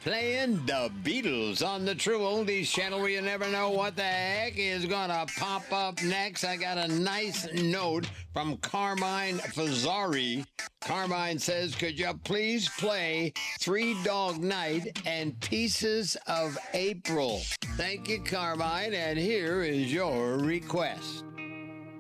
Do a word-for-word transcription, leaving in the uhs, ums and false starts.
Playing the Beatles on the True Oldies channel where you never know what the heck is gonna pop up next. I got a nice note from Carmine Fazzari. Carmine says, could you please play Three Dog Night and Pieces of April? Thank you, Carmine, and here is your request.